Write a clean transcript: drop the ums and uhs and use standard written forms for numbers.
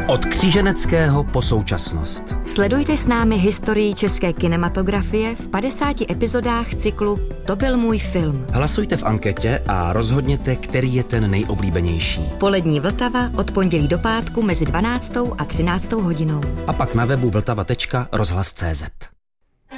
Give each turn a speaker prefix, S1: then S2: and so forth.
S1: Od kříženeckého po současnost.
S2: Sledujte s námi historii české kinematografie v 50 epizodách cyklu To byl můj film.
S1: Hlasujte v anketě a rozhodněte, který je ten nejoblíbenější.
S2: Polední Vltava od pondělí do pátku mezi 12. a 13. hodinou.
S1: A pak na webu vltava.rozhlas.cz.